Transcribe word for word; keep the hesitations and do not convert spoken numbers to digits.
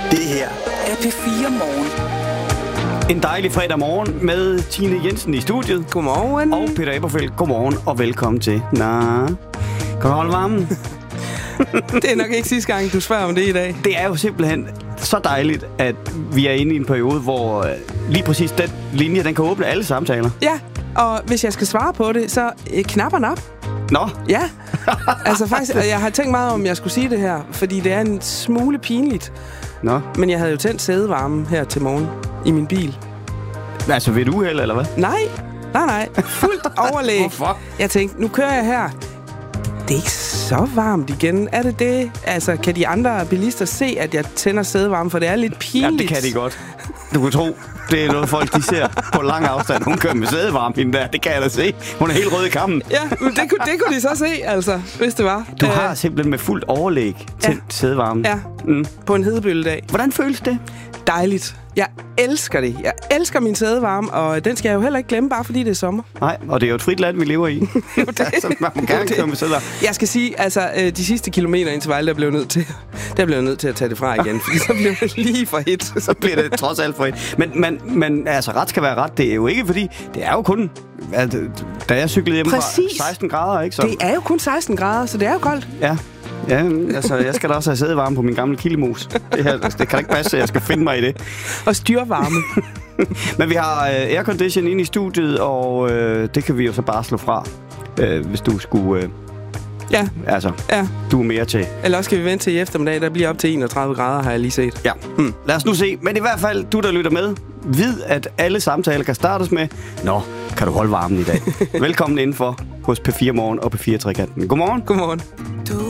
Det her er P fire Morgen. En dejlig fredag morgen med Tine Jensen i studiet. Godmorgen. Og Peter Eberfeldt. Godmorgen og velkommen til. Nå, kan du holde varmen? Det er nok ikke sidste gang, du spørger om det i dag. Det er jo simpelthen så dejligt, at vi er inde i en periode, hvor øh, lige præcis den linje, den kan åbne alle samtaler. Ja, og hvis jeg skal svare på det, så øh, knapper den op. Nå. Ja, altså faktisk, jeg har tænkt meget om, jeg skulle sige det her, fordi det er en smule pinligt. Nå. Men jeg havde jo tændt sædevarmen her til morgen i min bil. Altså ved et uheld, eller hvad? Nej, nej, nej. Fuldt overlæg. Hvorfor? Jeg tænkte, nu kører jeg her. Det er ikke så varmt igen. Er det det? Altså, kan de andre bilister se, at jeg tænder sædevarme? For det er lidt pinligt. Ja, det kan de godt. Du kan tro, det er noget, folk de ser på lang afstand. Hun kører med sædevarme, hende der. Det kan jeg da se. Hun er helt rød i kammen. Ja, men det kunne, det kunne de så se, altså, hvis det var. Du har simpelthen med fuldt overlæg til ja. sædevarme. Ja, mm. På en hedebølgedag. Hvordan føles det? Dejligt. Jeg elsker det. Jeg elsker min sædevarme, og den skal jeg jo heller ikke glemme, bare fordi det er sommer. Nej, og det er jo et frit land, vi lever i. det. Altså, man må gerne køre med sædevarme. Jeg skal sige, altså, de sidste kilometer ind til Vejle, der blev jeg nødt til, der blev jeg nødt til at tage det fra igen, fordi så blev det lige for hit. Så bliver det trods alt for hit. Men, men, men altså, ret skal være ret. Det er jo ikke, fordi det er jo kun, altså, da jeg cyklede hjemmefra, seksten grader, ikke? Så... Det er jo kun seksten grader, så det er jo koldt. Ja. Ja, altså, jeg skal da også have sædevarme på min gamle kildemus. Det, her, det kan da ikke passe, at jeg skal finde mig i det. Og styrvarme. Men vi har uh, aircondition inde i studiet, og uh, det kan vi jo så bare slå fra, uh, hvis du skulle... Uh, ja. Altså, ja. Du er mere til. Eller også skal vi vente til i eftermiddag, der bliver op til enogtredive grader, har jeg lige set. Ja, hmm. Lad os nu se. Men i hvert fald, du der lytter med, vid, at alle samtaler kan startes med, nå, kan du holde varmen i dag? Velkommen indenfor hos P fire Morgen og P fire Trekanten. Godmorgen. Godmorgen. Du